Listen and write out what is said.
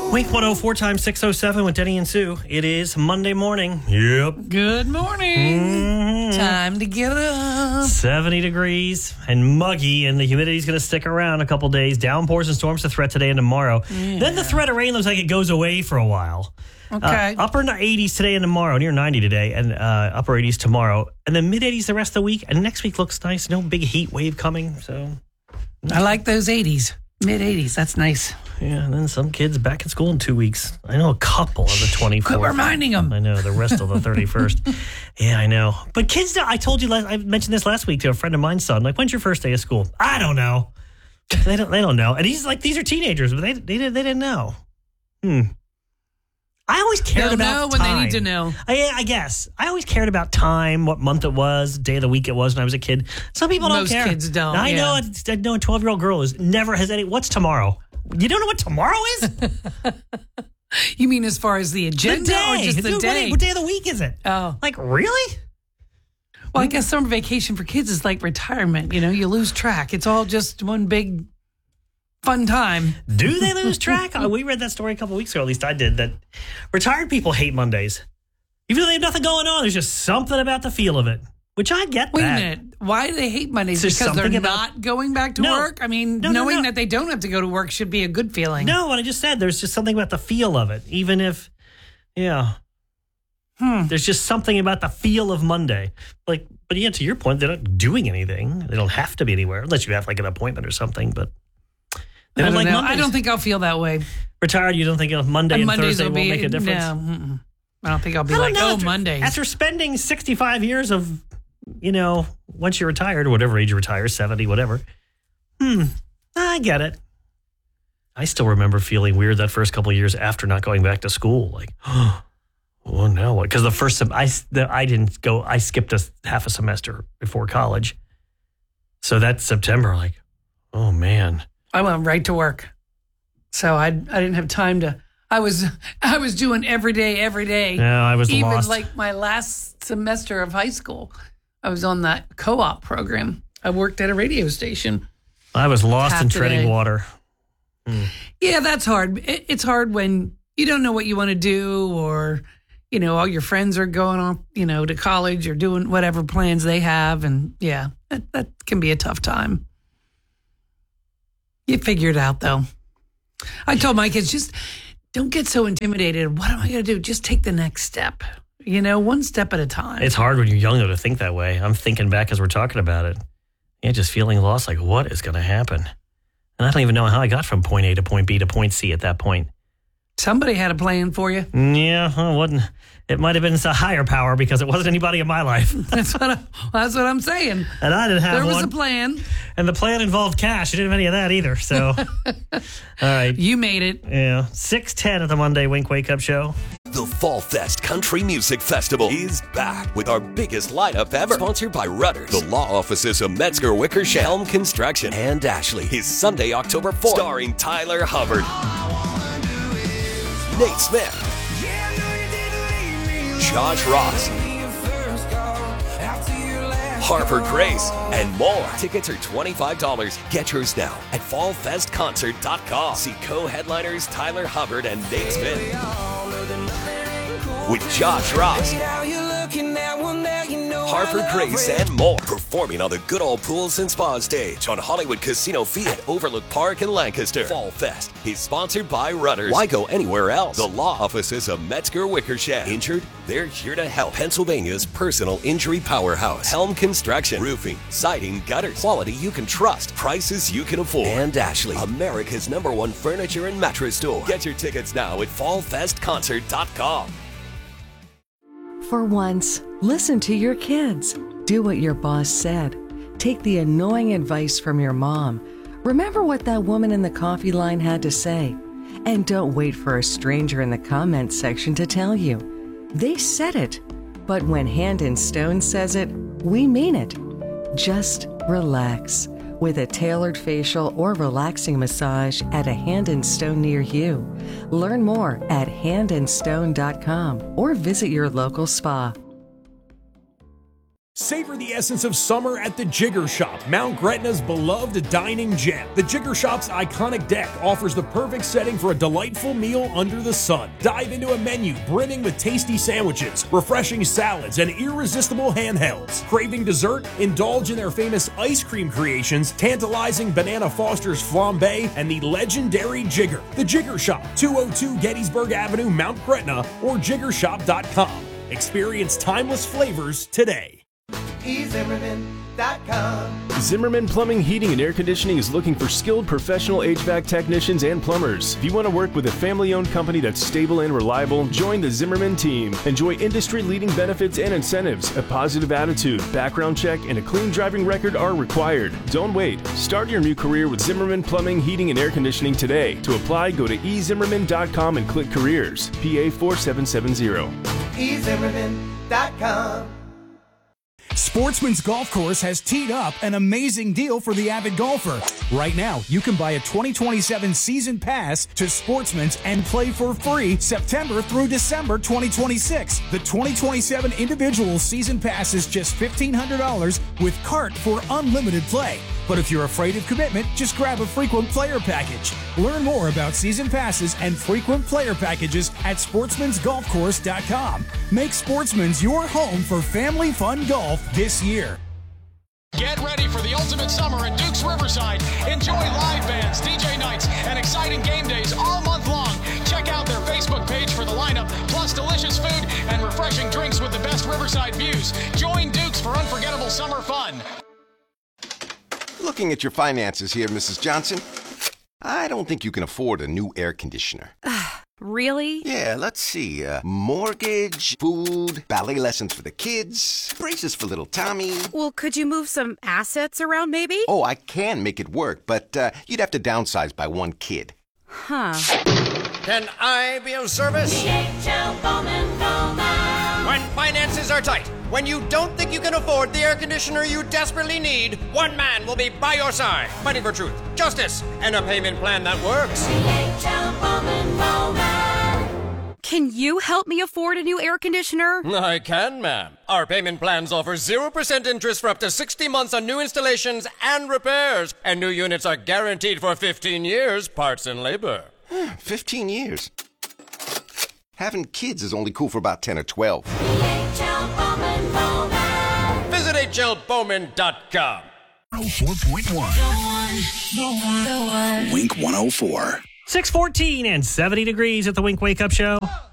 Wink 104 times 607 with Denny and Sue. It is Monday morning. Yep. Good morning. Time to get up. 70 degrees and muggy, and the humidity's going to stick around a couple days. Downpours and storms a threat today and tomorrow. Yeah. Then the threat of rain looks like it goes away for a while. Okay. Upper 80s today and tomorrow, near 90 today, and upper 80s tomorrow. And then mid 80s the rest of the week. And next week looks nice. No big heat wave coming. So I like those 80s. Mid 80s. That's nice. Yeah, and then some kids back in school in 2 weeks. I know a couple of the 24th. Quit reminding them. I know, the rest of the 31st. Yeah, I know. But kids, I told you, I mentioned this last week to a friend of mine's son. Like, when's your first day of school? I don't know. They don't know. And he's like, these are teenagers, but they didn't know. I always cared about know when time. they need to know. I guess. I always cared about time, what month it was, day of the week it was when I was a kid. Some people don't care. Most kids don't. I know a 12-year-old girl never has any. What's tomorrow? You don't know what tomorrow is? You mean as far as the agenda or just the day? What day of the week is it? Oh. Like, really? Well, I guess summer vacation for kids is like retirement. You know, you lose track. It's all just one big fun time. Do they lose track? We read that story a couple weeks ago, at least I did, that retired people hate Mondays. Even though they have nothing going on, there's just something about the feel of it, which I get that. Wait a minute. Why do they hate Mondays? Because they're not going back to work? I mean, knowing that they don't have to go to work should be a good feeling. No, what I just said, there's just something about the feel of it, even if, there's just something about the feel of Monday. But yeah, to your point, they're not doing anything. They don't have to be anywhere, unless you have like an appointment or something, but they don't like Mondays. I don't think I'll feel that way. Retired, you don't think Monday and Thursday won't make a difference? No, I don't think I'll be Mondays. After spending 65 years of, once you're retired, or whatever age you retire, 70, whatever. I get it. I still remember feeling weird that first couple of years after not going back to school. Like, well, now what? Because the first I didn't go. I skipped half a semester before college. So that September, like, oh man. I went right to work. So I didn't have time to. I was doing every day. Yeah, I was even lost. Like my last semester of high school, I was on that co-op program. I worked at a radio station. I was lost in treading water. Yeah, that's hard. It's hard when you don't know what you want to do, or all your friends are going off, to college or doing whatever plans they have, and yeah, that can be a tough time. You figure it out, though. I told my kids, just don't get so intimidated. What am I going to do? Just take the next step. One step at a time. It's hard when you're young, though, to think that way. I'm thinking back as we're talking about it. Yeah, just feeling lost, like, what is going to happen? And I don't even know how I got from point A to point B to point C at that point. Somebody had a plan for you. Yeah, it wasn't. It might have been a higher power because it wasn't anybody in my life. That's what I'm saying. And I didn't have one. There was a plan. And the plan involved cash. I didn't have any of that either. So, all right. You made it. Yeah. 6:10 at the Monday Wink Wake Up Show. The Fall Fest Country Music Festival is back with our biggest lineup ever. Sponsored by Rudders, the law offices of Metzger Wickersham, Helm Construction, and Ashley. Is Sunday, October 4th. Starring Tyler Hubbard, Nate Smith, Josh Ross, Harper Grace, and more. Tickets are $25. Get yours now at fallfestconcert.com. See co-headliners Tyler Hubbard and Nate Smith with Josh Ross, Harper Grace, and more. Performing on the Good Old Pools and Spa stage on Hollywood Casino Field at Overlook Park in Lancaster. Fall Fest is sponsored by Rudders. Why go anywhere else? The law offices of Metzger Wickersham. Injured? They're here to help. Pennsylvania's personal injury powerhouse. Helm Construction. Roofing, siding, gutters. Quality you can trust. Prices you can afford. And Ashley, America's #1 furniture and mattress store. Get your tickets now at fallfestconcert.com. For once, listen to your kids. Do what your boss said. Take the annoying advice from your mom. Remember what that woman in the coffee line had to say. And don't wait for a stranger in the comments section to tell you. They said it. But when Hand and Stone says it, we mean it. Just relax with a tailored facial or relaxing massage at a Hand and Stone near you. Learn more at handandstone.com or visit your local spa. Savor the essence of summer at the Jigger Shop, Mount Gretna's beloved dining gem. The Jigger Shop's iconic deck offers the perfect setting for a delightful meal under the sun. Dive into a menu brimming with tasty sandwiches, refreshing salads, and irresistible handhelds. Craving dessert? Indulge in their famous ice cream creations, tantalizing Banana Foster's flambe, and the legendary Jigger. The Jigger Shop, 202 Gettysburg Avenue, Mount Gretna, or jiggershop.com. Experience timeless flavors today. Zimmerman.com. Zimmerman Plumbing, Heating, and Air Conditioning is looking for skilled professional HVAC technicians and plumbers. If you want to work with a family-owned company that's stable and reliable, join the Zimmerman team. Enjoy industry-leading benefits and incentives. A positive attitude, background check, and a clean driving record are required. Don't wait. Start your new career with Zimmerman Plumbing, Heating, and Air Conditioning today. To apply, go to ezimmerman.com and click Careers. PA 4770. ezimmerman.com. Sportsman's Golf Course has teed up an amazing deal for the avid golfer. Right now, you can buy a 2027 season pass to Sportsman's and play for free September through December 2026. The 2027 individual season pass is just $1,500 with cart for unlimited play. But if you're afraid of commitment, just grab a frequent player package. Learn more about season passes and frequent player packages at sportsmansgolfcourse.com. Make Sportsman's your home for family fun golf this year. Get ready for the ultimate summer at Duke's Riverside. Enjoy live bands, DJ nights, and exciting game days all month long. Check out their Facebook page for the lineup, plus delicious food and refreshing drinks with the best Riverside views. Join Duke's for unforgettable summer fun. Looking at your finances here, Mrs. Johnson, I don't think you can afford a new air conditioner. Really? Yeah, let's see. Mortgage, food, ballet lessons for the kids, braces for little Tommy. Well, could you move some assets around maybe? Oh, I can make it work, but you'd have to downsize by one kid. Huh. Can I be of service? DHL Bowman Bowman. When finances are tight, when you don't think you can afford the air conditioner you desperately need, one man will be by your side, fighting for truth, justice, and a payment plan that works. DHL Bowman Bowman. Can you help me afford a new air conditioner? I can, ma'am. Our payment plans offer 0% interest for up to 60 months on new installations and repairs. And new units are guaranteed for 15 years, parts and labor. 15 years? Having kids is only cool for about 10 or 12. DHL Bowman Bowman. Visit hlbowman.com. 104.1. Wink 104. 6:14 and 70 degrees at the Wink Wake Up Show.